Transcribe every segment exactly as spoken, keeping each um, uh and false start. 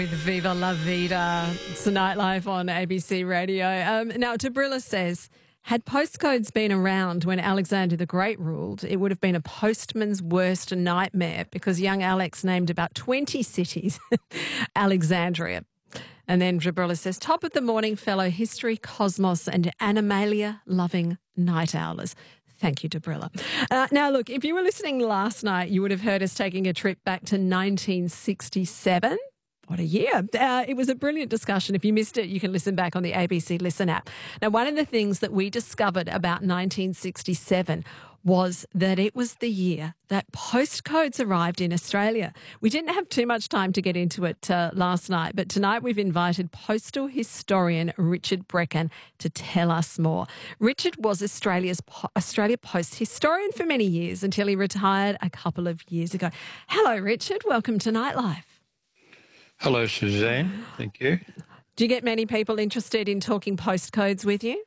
With Viva La Vida, it's the Nightlife on A B C Radio. Um, now, Tabrilla says, had postcodes been around when Alexander the Great ruled, it would have been a postman's worst nightmare because young Alex named about twenty cities Alexandria. And then Jabrilla says, top of the morning, fellow history, cosmos and animalia-loving night owlers. Thank you, Debrilla. Uh, now, look, if you were listening last night, you would have heard us taking a trip back to nineteen sixty-seven. What a year. Uh, it was a brilliant discussion. If you missed it, you can listen back on the A B C Listen app. Now, one of the things that we discovered about nineteen sixty-seven was that it was the year that postcodes arrived in Australia. We didn't have too much time to get into it uh, last night, but tonight we've invited postal historian Richard Brecken to tell us more. Richard was Australia's Australia Post historian for many years until he retired a couple of years ago. Hello, Richard. Welcome to Nightlife. Hello, Suzanne. Thank you. Do you get many people interested in talking postcodes with you?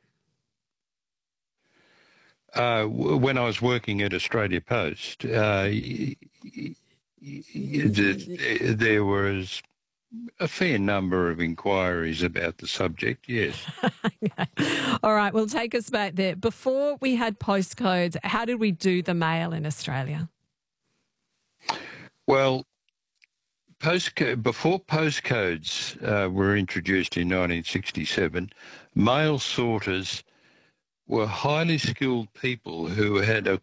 Uh, w- when I was working at Australia Post, uh, y- y- y- there was a fair number of inquiries about the subject, yes. Okay. All right, well, take us back there. Before we had postcodes, how did we do the mail in Australia? Well, Postcode, before postcodes uh, were introduced in nineteen sixty-seven, mail sorters were highly skilled people who had a